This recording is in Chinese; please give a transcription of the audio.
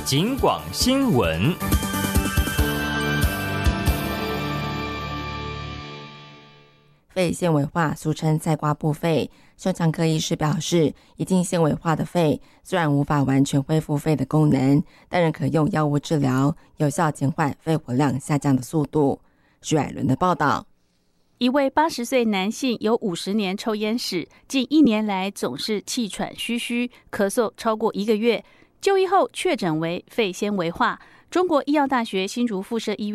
警广新闻。 肺纤维化俗称菜瓜布肺，胸腔科医师表示，已经纤维化的肺虽然无法完全恢复肺的功能，但仍可用药物治疗，有效减缓肺活量下降的速度。徐乃伦的报道。 一位80岁男性有50年抽烟史，近1年来总是气喘吁吁，咳嗽超过1个月，就医后确诊为肺纤维化。中国医药大学新竹附设医院